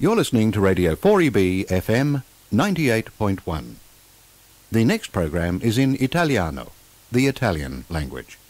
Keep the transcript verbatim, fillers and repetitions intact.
You're listening to Radio four E B F M ninety-eight point one. The next program is in Italiano, the Italian language.